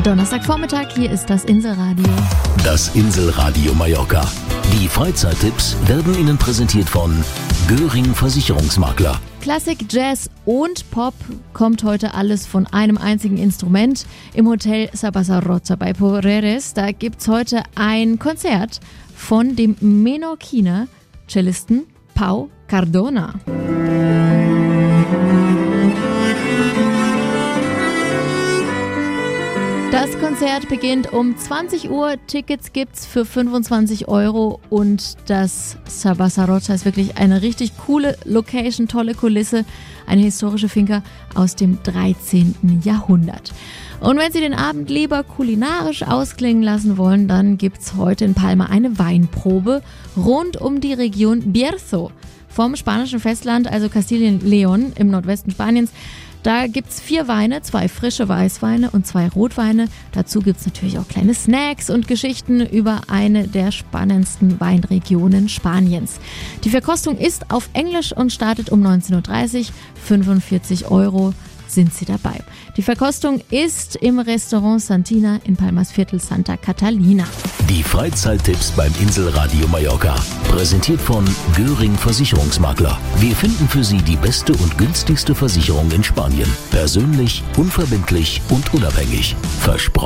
Donnerstagvormittag, hier ist das Inselradio. Das Inselradio Mallorca. Die Freizeittipps werden Ihnen präsentiert von Göring Versicherungsmakler. Klassik, Jazz und Pop kommt heute alles von einem einzigen Instrument im Hotel Sabasarrota bei Porreres. Da gibt's heute ein Konzert von dem Menorquiner Cellisten Pau Cardona. Das Konzert beginnt um 20 Uhr. Tickets gibt's für 25 € und das Sabasarrota ist wirklich eine richtig coole Location, tolle Kulisse, eine historische Finca aus dem 13. Jahrhundert. Und wenn Sie den Abend lieber kulinarisch ausklingen lassen wollen, dann gibt's heute in Palma eine Weinprobe rund um die Region Bierzo vom spanischen Festland, also Kastilien-León im Nordwesten Spaniens. Da gibt's 4 Weine, 2 frische Weißweine und 2 Rotweine. Dazu gibt's natürlich auch kleine Snacks und Geschichten über eine der spannendsten Weinregionen Spaniens. Die Verkostung ist auf Englisch und startet um 19:30 Uhr. 45 € sind Sie dabei. Die Verkostung ist im Restaurant Santina in Palmas Viertel Santa Catalina. Die Freizeittipps beim Inselradio Mallorca. Präsentiert von Göring Versicherungsmakler. Wir finden für Sie die beste und günstigste Versicherung in Spanien. Persönlich, unverbindlich und unabhängig. Versprochen.